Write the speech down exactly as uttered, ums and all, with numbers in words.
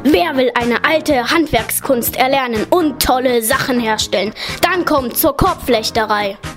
Wer will eine alte Handwerkskunst erlernen und tolle Sachen herstellen? Dann kommt zur Korbflechterei.